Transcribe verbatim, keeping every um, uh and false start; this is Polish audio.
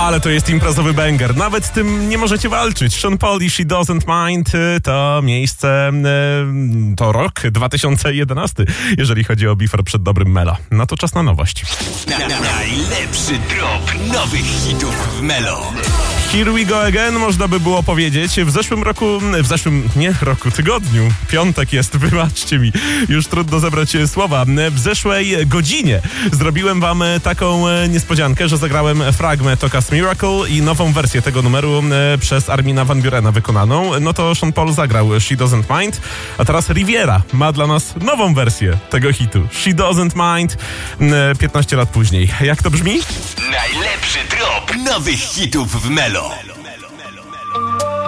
Ale to jest imprezowy banger. Nawet z tym nie możecie walczyć. Sean Paul i She Doesn't Mind to miejsce, to rok dwa tysiące jedenasty, jeżeli chodzi o bifor przed dobrym Melo. No to czas na nowość. Na, na, najlepszy drop nowych hitów w Melo. Here we go again, można by było powiedzieć. W zeszłym roku, w zeszłym, nie roku, tygodniu, piątek jest, wybaczcie mi, już trudno zebrać słowa. W zeszłej godzinie zrobiłem wam taką niespodziankę, że zagrałem fragment Tokas Miracle i nową wersję tego numeru przez Armina van Burena wykonaną. No to Sean Paul zagrał She Doesn't Mind, a teraz Riviera ma dla nas nową wersję tego hitu. She Doesn't Mind piętnaście lat później. Jak to brzmi? Najlepszy drop nowych hitów w Melo.